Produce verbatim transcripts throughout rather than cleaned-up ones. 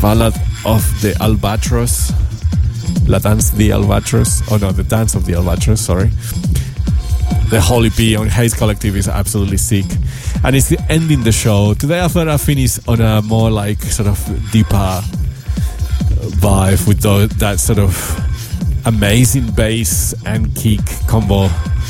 Ballad of the Albatross, La Dance de Albatross, oh no, The Dance of the Albatross, sorry. The whole E P on Haze Collective is absolutely sick. And it's ending the show. Today I thought I'd finish on a more like sort of deeper vibe with the, that sort of amazing bass and kick combo,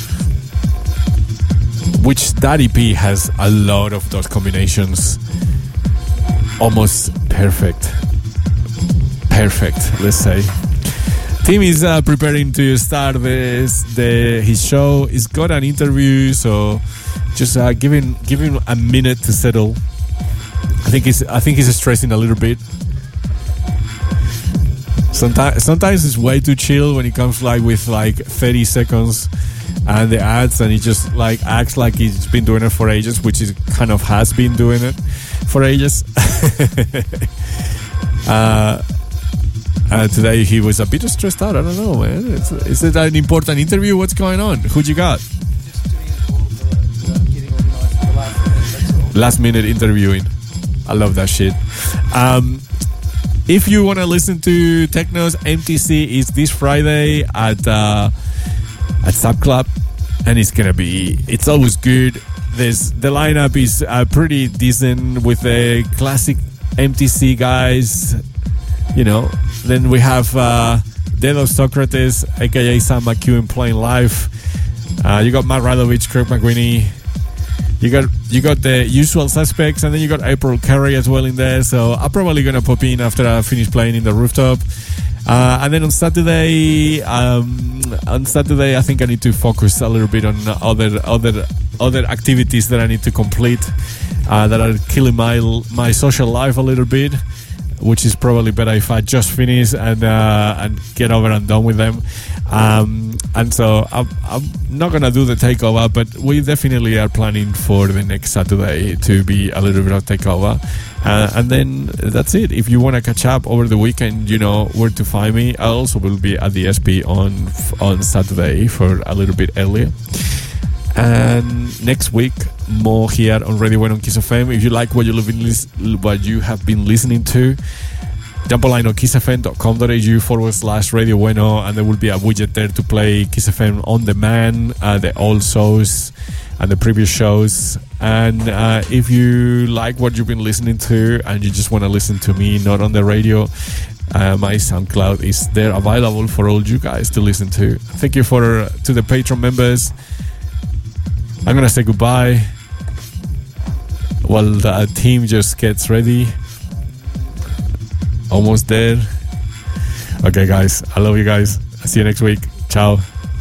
which that E P has a lot of those combinations. Almost perfect. Perfect, let's say. Tim is uh, preparing to start this, the, his show. He's got an interview, so just uh, give him give him a minute to settle. I think he's I think he's stressing a little bit. Sometimes sometimes it's way too chill when he comes like with like thirty seconds and the ads, and he just like acts like he's been doing it for ages, which is kind of has been doing it for ages. uh, uh, today he was a bit stressed out. I don't know, man. It's, is it an important interview? What's going on? Who you got? Just doing it all for uh, getting organised for the last minute, that's all. Last minute interviewing. I love that shit. Um, if you want to listen to Techno's M T C, is this Friday at uh, at Sub Club, and it's gonna be. It's always good. There's the lineup is uh, pretty decent with the classic M T C guys. You know, then we have uh, Dedo Socrates, aka Sam McEwen, playing live. Uh, you got Matt Radovich, Kirk McWhinney. You got you got the usual suspects, and then you got April Carey as well in there. So I'm probably gonna pop in after I finish playing in the rooftop. Uh, and then on Saturday, um, on Saturday, I think I need to focus a little bit on other other other activities that I need to complete uh, that are killing my my social life a little bit, which is probably better if I just finish and uh, and get over and done with them. Um, and so I'm, I'm not gonna do the takeover, but we definitely are planning for the next Saturday to be a little bit of takeover. Uh, and then that's it. If you want to catch up over the weekend, you know where to find me. I also will be at the S P on on Saturday for a little bit earlier. And next week, more here on Radio Bueno on Kiss F M. If you like what, you've been lis- what you have been listening to, jump online on kissfm.com.au forward slash Radio Bueno, and there will be a widget there to play Kiss F M on demand, uh, the old shows and the previous shows. And uh, if you like what you've been listening to and you just want to listen to me, not on the radio, uh, my SoundCloud is there available for all you guys to listen to. Thank you for to the Patreon members. I'm gonna say goodbye while the team just gets ready. Almost there. Okay, guys, I love you guys. I'll see you next week. Ciao.